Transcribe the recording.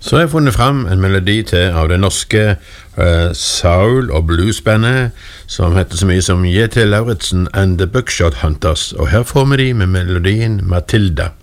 Så har jeg funnet frem en melodi til av det norske soul- og bluesbandet som heter så mye som J.T. Lauritsen and the Buckshot Hunters, og her får vi de med melodien Matilda.